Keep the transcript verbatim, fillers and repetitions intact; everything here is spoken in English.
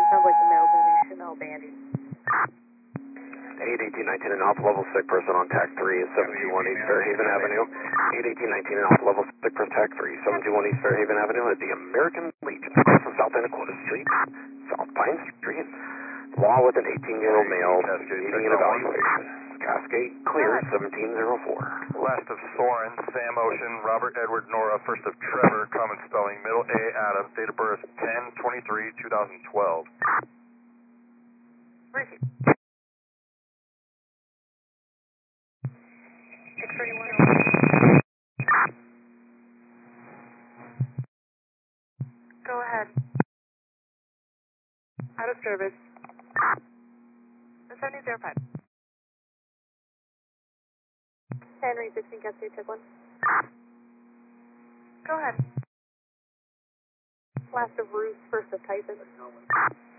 Sounds like the male's in a Chanel bandy. eight eighteen nineteen and Alpha Level sick person on TAC three is seven two one East Fairhaven Avenue. eight eighteen nineteen and Alpha Level sick person TAC three, seven two one East Fairhaven Avenue at the American Legion across from South Anacortes Street, South Pine Street. Law with an eighteen-year-old male needing an evaluation. Cascade clear, seventeen oh four. Last of Soren, Sam Ocean, Robert Edward Nora, first of Trevor, common spelling, middle A Adam, date of birth ten twenty-three two thousand twelve. Go ahead. Out of service. seventy oh five. Henry, sixteen Cascade, check one. Go ahead. Last of Ruth, first of Tyson.